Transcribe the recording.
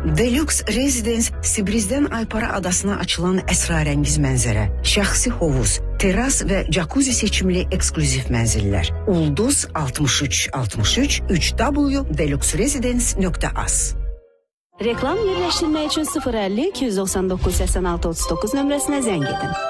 Deluxe Residence Sibrizdən Aypara adasına açılan əsrarəngiz mənzərə, şəxsi hovuz, teras və jacuzzi seçimli eksklüziv mənzillər. Ulduz 6363 www.deluxeresidence.az. Reklam yerləşdirmək üçün 050 299 86 39 nömrəsinə zəng edin.